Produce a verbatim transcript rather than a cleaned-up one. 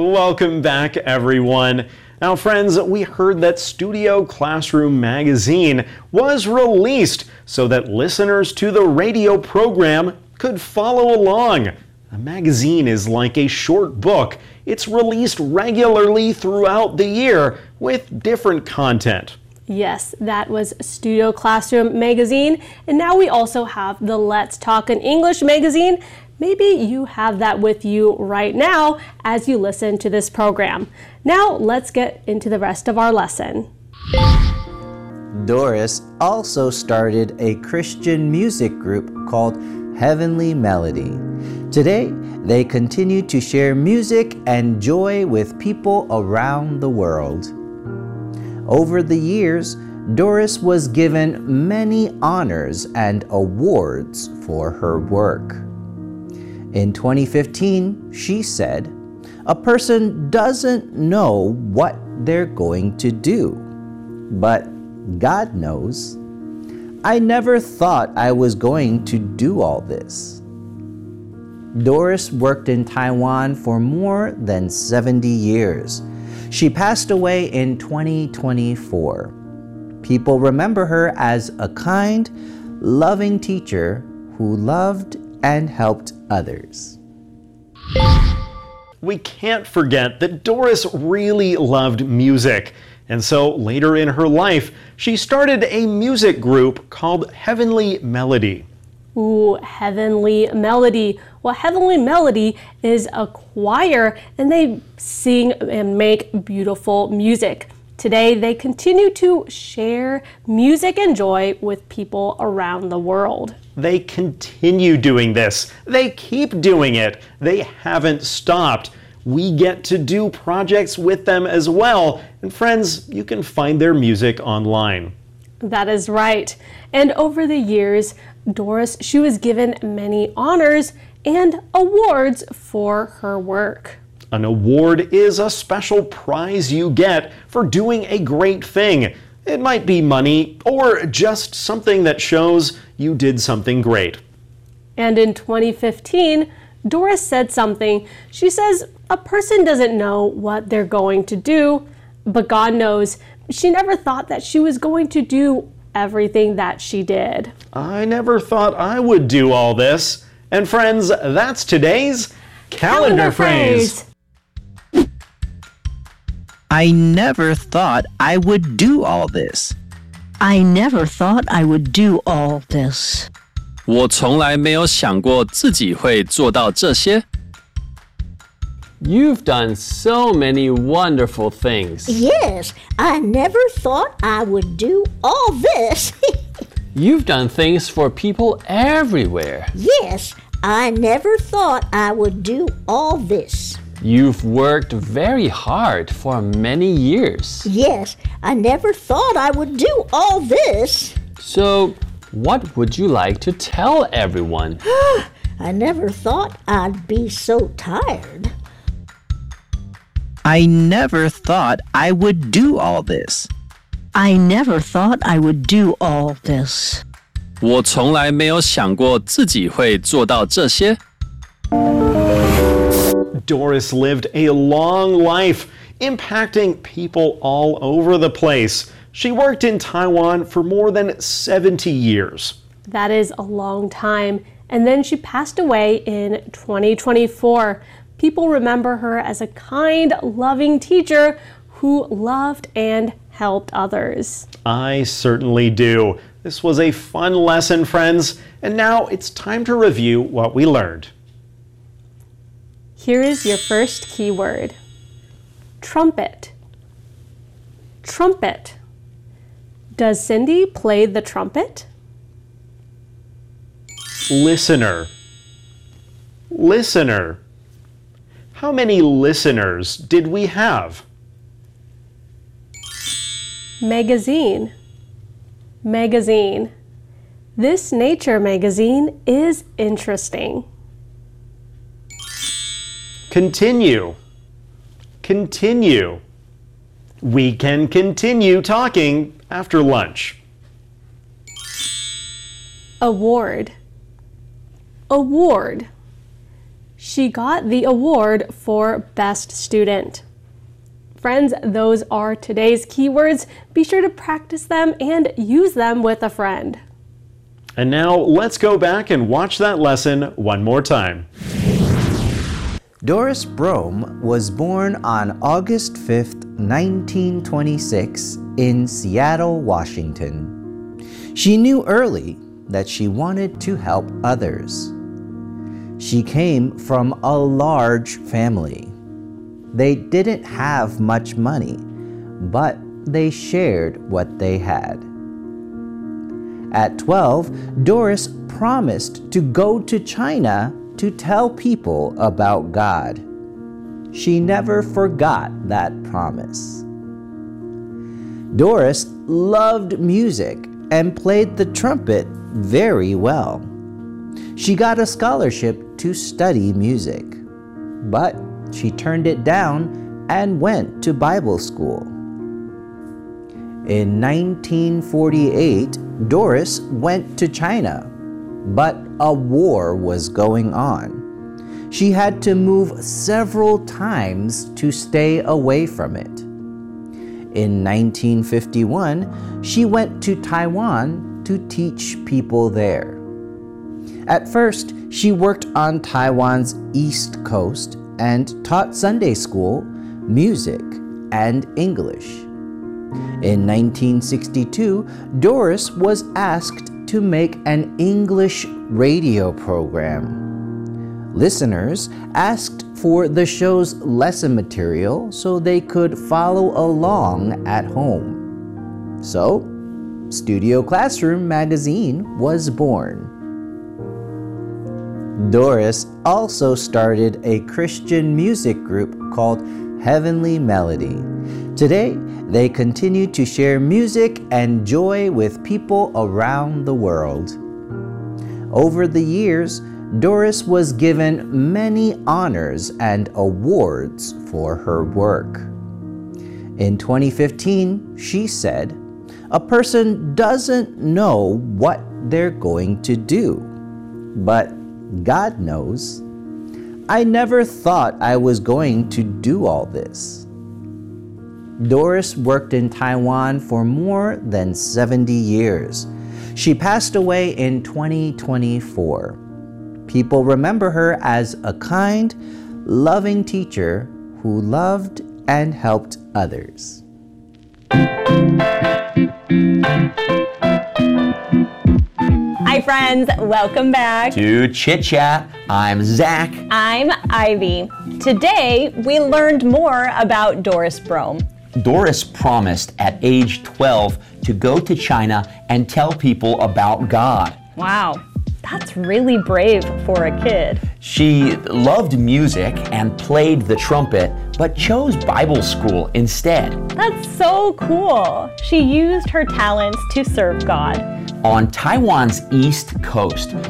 Welcome back, everyone. Now, friends, we heard that Studio Classroom magazine was released so that listeners to the radio program could follow along. A magazine is like a short book. It's released regularly throughout the year with different content. Yes, that was Studio Classroom magazine. And now we also have the Let's Talk in English magazine. Maybe you have that with you right now as you listen to this program. Now let's get into the rest of our lesson. Doris also started a Christian music group called Heavenly Melody. Today, they continue to share music and joy with people around the world. Over the years, Doris was given many honors and awards for her work. In twenty fifteen, she said, "A person doesn't know what they're going to do, but God knows. I never thought I was going to do all this." Doris worked in Taiwan for more than seventy years. She passed away in twenty twenty-four. People remember her as a kind, loving teacher who loved and helped others. We can't forget that Doris really loved music. And so later in her life, she started a music group called Heavenly Melody. Ooh, Heavenly Melody. Well, Heavenly Melody is a choir and they sing and make beautiful music. Today, they continue to share music and joy with people around the world. They continue doing this. They keep doing it. They haven't stopped. We get to do projects with them as well. And friends, you can find their music online. That is right. And over the years, Doris, she was given many honors and awards for her work. An award is a special prize you get for doing a great thing. It might be money or just something that shows you did something great. And in twenty fifteen, Doris said something. She says, "A person doesn't know what they're going to do, but God knows." She never thought that she was going to do everything that she did. I never thought I would do all this. And friends, that's today's calendar, calendar phrase. phrase. I never thought I would do all this. I never thought I would do all this. 我从来没有想过自己会做到这些。 You've done so many wonderful things. Yes, I never thought I would do all this. You've done things for people everywhere. Yes, I never thought I would do all this. You've worked very hard for many years. Yes, I never thought I would do all this. So, what would you like to tell everyone? I never thought I'd be so tired. I never thought I would do all this. I never thought I would do all this. 我从来没有想过自己会做到这些。 Doris lived a long life, impacting people all over the place. She worked in Taiwan for more than seventy years. That is a long time. And then she passed away in twenty twenty-four. People remember her as a kind, loving teacher who loved and helped others. I certainly do. This was a fun lesson, friends. And now it's time to review what we learned. Here is your first keyword. Trumpet. Trumpet. Does Cindy play the trumpet? Listener. Listener. How many listeners did we have? Magazine. Magazine. This nature magazine is interesting. Continue. Continue. We can continue talking after lunch. Award. Award. she got the award for Best Student. Friends, those are today's keywords. Be sure to practice them and use them with a friend. And now let's go back and watch that lesson one more time. Doris Brome was born on August fifth, nineteen twenty-six, in Seattle, Washington. She knew early that she wanted to help others. She came from a large family. They didn't have much money, but they shared what they had. At twelve, Doris promised to go to China to tell people about God. She never forgot that promise. Doris loved music and played the trumpet very well. She got a scholarship to study music, but she turned it down and went to Bible school. In nineteen forty-eight, Doris went to China, but a war was going on. She had to move several times to stay away from it. In nineteen fifty-one, she went to Taiwan to teach people there. At first, she worked on Taiwan's east coast and taught Sunday school, music, and English. In nineteen sixty-two, Doris was asked to make an English radio program. Listeners asked for the show's lesson material so they could follow along at home. So, Studio Classroom magazine was born. Doris also started a Christian music group called Heavenly Melody. Today, they continue to share music and joy with people around the world. Over the years, Doris was given many honors and awards for her work. In twenty fifteen, she said, "A person doesn't know what they're going to do, but God knows. I never thought I was going to do all this." Doris worked in Taiwan for more than seventy years. She passed away in twenty twenty-four. People remember her as a kind, loving teacher who loved and helped others. Hi friends, welcome back to Chit Chat. I'm Zach. I'm Ivy. Today we learned more about Doris Brome. Doris promised at age twelve to go to China and tell people about God. Wow, that's really brave for a kid. She loved music and played the trumpet, but chose Bible school instead. That's so cool. She used her talents to serve God. On Taiwan's east coast,